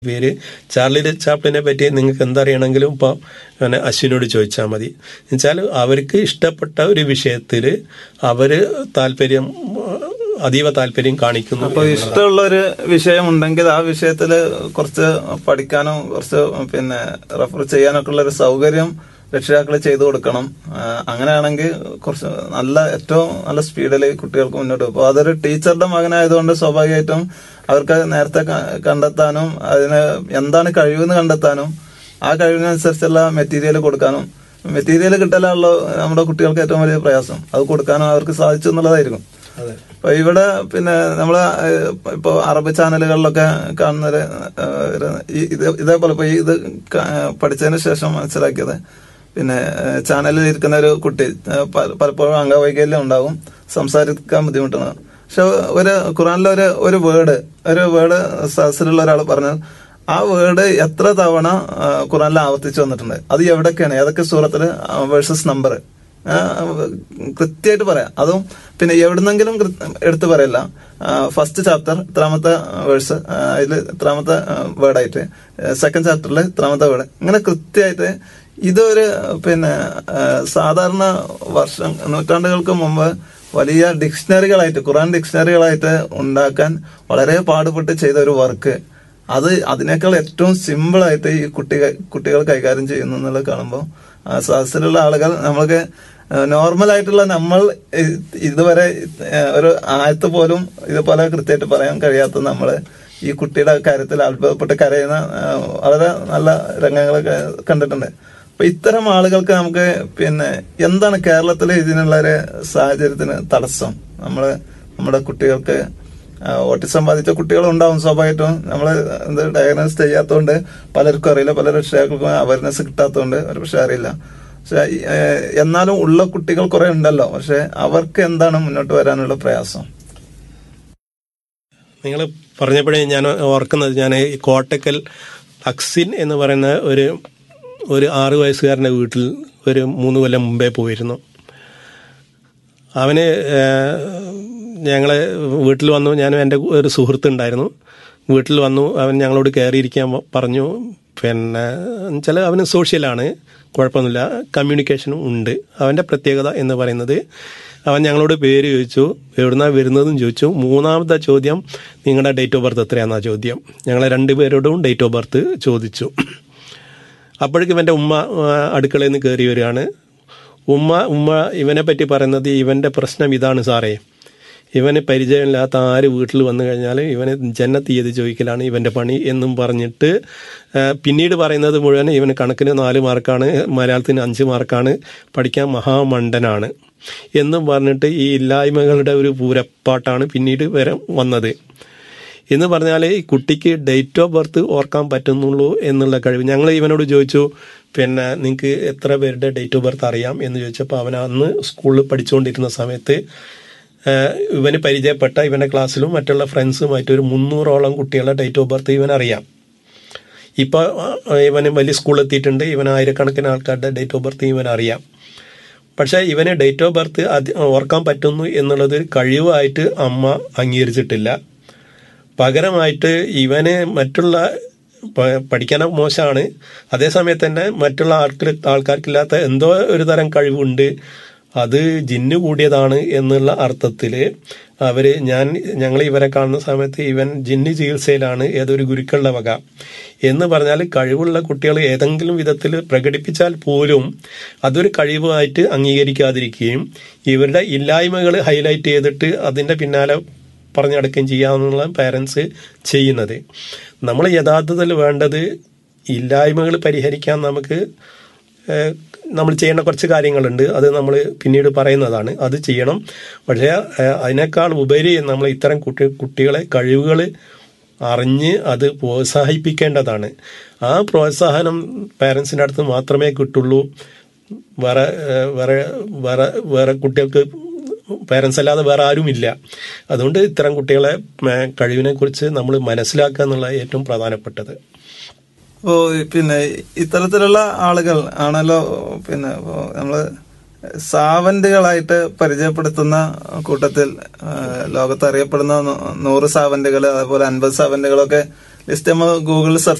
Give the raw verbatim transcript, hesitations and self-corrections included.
പേര് ചാർലി ചാപ്ലിനെ പറ്റി നിങ്ങൾക്ക് എന്തറിയണമെങ്കിലും ഇപ്പോൾ പിന്നെ അശ്വിനോട് ചോദിച്ചാൽ മതി. എന്നുവെച്ചാൽ അവർക്ക് ഇഷ്ടപ്പെട്ട ഒരു വിഷയത്തിൽ അവർ താല്പര്യം അതീവ താല്പര്യം കാണിക്കുന്നു. അപ്പോൾ ഇഷ്ടമുള്ള ഒരു വിഷയം ഉണ്ടെങ്കിൽ ആ വിഷയത്തിൽ കുറച്ച് പഠിക്കാനും കുറച്ച് പിന്നെ റെഫർ ചെയ്യാനൊക്കെ ഉള്ള ഒരു സൗകര്യം രക്ഷിതാക്കൾ ചെയ്തു കൊടുക്കണം. അങ്ങനെയാണെങ്കിൽ കുറച്ച് നല്ല ഏറ്റവും നല്ല സ്പീഡിൽ കുട്ടികൾക്ക് മുന്നോട്ട് പോകും. അപ്പോൾ അതൊരു ടീച്ചറുടെ മകനായതുകൊണ്ട് സ്വാഭാവികമായിട്ടും അവർക്ക് നേരത്തെ കണ്ടെത്താനും അതിന് എന്താണ് കഴിവെന്ന് കണ്ടെത്താനും ആ കഴിവിനനുസരിച്ചുള്ള മെറ്റീരിയൽ കൊടുക്കാനും, മെറ്റീരിയൽ കിട്ടലാണല്ലോ നമ്മുടെ കുട്ടികൾക്ക് ഏറ്റവും വലിയ പ്രയാസം, അത് കൊടുക്കാനും അവർക്ക് സാധിച്ചു എന്നുള്ളതായിരിക്കും. അപ്പൊ ഇവിടെ പിന്നെ നമ്മള് ഇപ്പൊ അറബ് ചാനലുകളിലൊക്കെ കാണുന്നൊരു ഇതേപോലെ ഇപ്പൊ ഇത് പഠിച്ചതിന് ശേഷം മനസ്സിലാക്കിയത്, പിന്നെ ചാനലിൽ ഇരിക്കുന്ന ഒരു കുട്ടി പലപ്പോഴും അംഗവൈകല്യം ഉണ്ടാവും, സംസാരിക്കാൻ ബുദ്ധിമുട്ടാണ്. പക്ഷെ ഒരു ഖുറാനിലെ ഒരു ഒരു വേർഡ് ഒരു വേർഡ് സദസ്സിലുള്ള ഒരാൾ പറഞ്ഞത് ആ വേർഡ് എത്ര തവണ ഖുറാനിൽ ആവർത്തിച്ചു വന്നിട്ടുണ്ട്, അത് എവിടെയൊക്കെയാണ്, ഏതൊക്കെ സൂറത്തില് വേഴ്സസ് നമ്പർ കൃത്യമായിട്ട് പറയാം. അതും പിന്നെ എവിടുന്നെങ്കിലും എടുത്ത് പറയില്ല. ഫസ്റ്റ് ചാപ്റ്റർ ഇത്രാമത്തെ വേഴ്സ്, അതിൽ ഇത്രാമത്തെ വേർഡായിട്ട്, സെക്കൻഡ് ചാപ്റ്ററിൽ ഇത്രാമത്തെ വേർഡ്, ഇങ്ങനെ കൃത്യമായിട്ട്. ഇതൊരു പിന്നെ സാധാരണ വർഷം നൂറ്റാണ്ടുകൾക്ക് മുമ്പ് വലിയ ഡിക്ഷണറികളായിട്ട് ഖുറാൻ ഡിക്ഷണറികളായിട്ട് ഉണ്ടാക്കാൻ വളരെ പാടുപെട്ട് ചെയ്ത ഒരു വർക്ക്, അത് അതിനേക്കാൾ ഏറ്റവും സിമ്പിളായിട്ട് ഈ കുട്ടികൾ കുട്ടികൾ കൈകാര്യം ചെയ്യുന്നു എന്നുള്ളത് കാണുമ്പോൾ സദസ്സിലുള്ള ആളുകൾ, നമ്മൾക്ക് നോർമലായിട്ടുള്ള നമ്മൾ ഇതുവരെ ഒരു ആയത്ത് പോലും ഇതുപോലെ കൃത്യമായിട്ട് പറയാൻ കഴിയാത്ത നമ്മള് ഈ കുട്ടിയുടെ കാര്യത്തിൽ അത്ഭുതപ്പെട്ട് കരയുന്ന വളരെ നല്ല രംഗങ്ങളൊക്കെ കണ്ടിട്ടുണ്ട്. അപ്പൊ ഇത്തരം ആളുകൾക്ക് നമുക്ക് പിന്നെ എന്താണ് കേരളത്തിലെ ഇതിനുള്ള ഒരു സാഹചര്യത്തിന് തടസ്സം? നമ്മള് നമ്മുടെ കുട്ടികൾക്ക് ഓട്ടിസം ബാധിച്ച കുട്ടികളുണ്ടാവും സ്വാഭാവികമായിട്ടും. നമ്മള് എന്ത് ഡയഗ്നോസ് ചെയ്യാത്തതുകൊണ്ട് പലർക്കും അറിയില്ല, പല രക്ഷിതാക്കൾക്കും അവയർനെസ് കിട്ടാത്തതുകൊണ്ട് ഒരു പക്ഷെ അറിയില്ല. പക്ഷെ എന്നാലും ഉള്ള കുട്ടികൾ കുറെ ഉണ്ടല്ലോ, പക്ഷെ അവർക്ക് എന്താണ് മുന്നോട്ട് വരാനുള്ള പ്രയാസം? നിങ്ങൾ പറഞ്ഞപ്പോഴേ ഞാൻ ഓർക്കുന്നത്, ഞാൻ ഈ കോട്ടക്കൽ അക്സിൻ എന്ന് പറയുന്ന ഒരു ഒരു ആറു വയസ്സുകാരൻ്റെ വീട്ടിൽ ഒരു മൂന്ന് കൊല്ലം മുമ്പേ പോയിരുന്നു. അവന് ഞങ്ങളെ വീട്ടിൽ വന്നു, ഞാനും എൻ്റെ ഒരു സുഹൃത്തുണ്ടായിരുന്നു, വീട്ടിൽ വന്നു. അവൻ ഞങ്ങളോട് കയറിയിരിക്കാൻ പറഞ്ഞു. പിന്നെ ചില അവന് സോഷ്യലാണ്, കുഴപ്പമൊന്നുമില്ല, കമ്മ്യൂണിക്കേഷനും ഉണ്ട്. അവൻ്റെ പ്രത്യേകത എന്ന് പറയുന്നത്, അവൻ ഞങ്ങളോട് പേര് ചോദിച്ചു, എവിടുന്നാണ് വരുന്നതെന്ന് ചോദിച്ചു. മൂന്നാമത്തെ ചോദ്യം, നിങ്ങളുടെ ഡേറ്റ് ഓഫ് ബർത്ത് എത്രയാണെന്നാ ചോദ്യം. ഞങ്ങളെ രണ്ടുപേരോടും ഡേറ്റ് ഓഫ് ബർത്ത് ചോദിച്ചു. അപ്പോഴേക്കും ഇവൻ്റെ ഉമ്മ അടുക്കളയിൽ നിന്ന് കയറി വരികയാണ്. ഉമ്മ ഉമ്മ ഇവനെ പറ്റി പറയുന്നത്, ഇവൻ്റെ പ്രശ്നം ഇതാണ് സാറേ, ഇവന് പരിചയമില്ലാത്ത ആര് വീട്ടിൽ വന്നു കഴിഞ്ഞാൽ ഇവന് ജന്നത്തീയതി ചോദിക്കലാണ് ഇവൻ്റെ പണി എന്നും പറഞ്ഞിട്ട് പിന്നീട് പറയുന്നത് മുഴുവൻ ഇവന് കണക്കിന് നാല് മാർക്കാണ്, മലയാളത്തിന് അഞ്ച് മാർക്കാണ്, പഠിക്കാൻ മഹാമണ്ടനാണ് എന്നും പറഞ്ഞിട്ട് ഈ ഇല്ലായ്മകളുടെ ഒരു പൂരപ്പാട്ടാണ് പിന്നീട് വരെ വന്നത്. എന്ന് പറഞ്ഞാൽ ഈ കുട്ടിക്ക് ഡേറ്റ് ഓഫ് ബർത്ത് ഓർക്കാൻ പറ്റുന്നുള്ളൂ എന്നുള്ള കഴിവ്. ഞങ്ങൾ ഇവനോട് ചോദിച്ചു, പിന്നെ നിങ്ങൾക്ക് എത്ര പേരുടെ ഡേറ്റ് ഓഫ് ബർത്ത് അറിയാം എന്ന് ചോദിച്ചപ്പോൾ അവൻ അന്ന് സ്കൂളിൽ പഠിച്ചുകൊണ്ടിരുന്ന സമയത്ത് ഇവന് പരിചയപ്പെട്ട ഇവൻ്റെ ക്ലാസ്സിലും മറ്റുള്ള ഫ്രണ്ട്സുമായിട്ട് ഒരു മുന്നൂറോളം കുട്ടികളുടെ ഡേറ്റ് ഓഫ് ബർത്ത് ഇവനറിയാം. ഇപ്പോൾ ഇവന് വലിയ സ്കൂളിലെത്തിയിട്ടുണ്ട്, ഇവൻ ആയിരക്കണക്കിന് ആൾക്കാരുടെ ഡേറ്റ് ഓഫ് ബർത്ത് ഇവനറിയാം. പക്ഷേ ഇവന് ഡേറ്റ് ഓഫ് ബർത്ത് ഓർക്കാൻ പറ്റുന്നു എന്നുള്ളത് കഴിവായിട്ട് അമ്മ അംഗീകരിച്ചിട്ടില്ല. പകരമായിട്ട് ഇവന് മറ്റുള്ള പഠിക്കാൻ മോശമാണ്, അതേസമയത്ത് തന്നെ മറ്റുള്ള ആൾക്ക് ആൾക്കാർക്കില്ലാത്ത എന്തോ ഒരു തരം കഴിവുണ്ട്, അത് ജിന്നു കൂടിയതാണ് എന്നുള്ള അർത്ഥത്തിൽ അവർ ഞാൻ ഞങ്ങൾ ഇവരെ കാണുന്ന സമയത്ത് ഇവൻ ജിന്നു ചികിത്സയിലാണ് ഏതൊരു ഗുരുക്കളുടെ വക എന്ന് പറഞ്ഞാൽ, കഴിവുള്ള കുട്ടികൾ ഏതെങ്കിലും വിധത്തിൽ പ്രകടിപ്പിച്ചാൽ പോലും അതൊരു കഴിവായിട്ട് അംഗീകരിക്കാതിരിക്കുകയും ഇവരുടെ ഇല്ലായ്മകൾ ഹൈലൈറ്റ് ചെയ്തിട്ട് അതിൻ്റെ പിന്നാലെ പറഞ്ഞടക്കുകയും ചെയ്യാമെന്നുള്ള പാരൻസ് ചെയ്യുന്നത്. നമ്മൾ യഥാർത്ഥത്തിൽ വേണ്ടത് ഇല്ലായ്മകൾ പരിഹരിക്കാൻ നമുക്ക് നമ്മൾ ചെയ്യേണ്ട കുറച്ച് കാര്യങ്ങളുണ്ട്, അത് നമ്മൾ പിന്നീട് പറയുന്നതാണ്, അത് ചെയ്യണം. പക്ഷേ അതിനേക്കാൾ ഉപരി നമ്മൾ ഇത്തരം കുട്ടി കുട്ടികളെ കഴിവുകൾ അറിഞ്ഞ് അത് പ്രോത്സാഹിപ്പിക്കേണ്ടതാണ്. ആ പ്രോത്സാഹനം പാരൻസിൻ്റെ അടുത്ത് മാത്രമേ കിട്ടുള്ളൂ. വേറെ വേറെ വേറെ വേറെ കുട്ടികൾക്ക് പേരൻസ് അല്ലാതെ വേറെ ആരുമില്ല. അതുകൊണ്ട് ഇത്തരം കുട്ടികളെ കഴിവിനെ കുറിച്ച് നമ്മൾ മനസ്സിലാക്കുക എന്നുള്ള ഏറ്റവും പ്രധാനപ്പെട്ടത്. ഓ പിന്നെ ഇത്തരത്തിലുള്ള ആളുകൾ ആണല്ലോ പിന്നെ നമ്മള് സാവന്റുകളായിട്ട് പരിചയപ്പെടുത്തുന്ന കൂട്ടത്തിൽ ലോകത്ത് അറിയപ്പെടുന്ന നൂറ് സാവന്റുകൾ, അതുപോലെ അൻപത് സാവന്റുകളൊക്കെ ലിസ്റ്റ് നമ്മൾ ഗൂഗിളിൽ സെർച്ച്